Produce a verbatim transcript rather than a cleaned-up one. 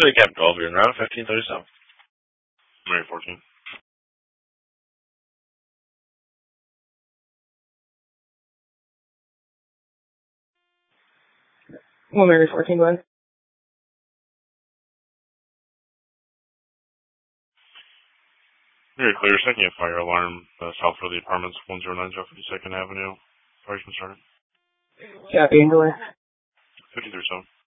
Philly Cap twelve, you're in route fifteen thirty-seven. Mary fourteen. Well, Mary fourteen, go ahead. Very clear. Second fire alarm uh, south of the apartments, one oh nine South fifty-second Avenue. Fire's been started. Copy, Angela. fifty thirty-seven.